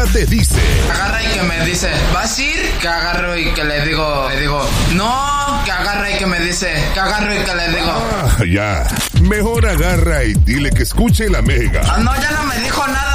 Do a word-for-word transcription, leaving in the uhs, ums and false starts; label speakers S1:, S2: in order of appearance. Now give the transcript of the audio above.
S1: te dice.
S2: Agarra y que me dice, ¿vas a ir? Que agarro y que le digo, le digo, no, que agarra y que me dice, que agarro y que le digo.
S1: Ah, ya. Mejor agarra y dile que escuche la Mega.
S2: Ah, no, ya no me dijo nada.